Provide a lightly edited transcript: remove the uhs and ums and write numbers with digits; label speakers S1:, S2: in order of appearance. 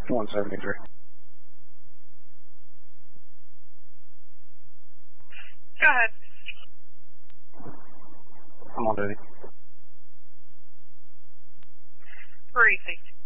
S1: 173.
S2: Go ahead.
S1: I'm on duty.
S2: Where are you thinking?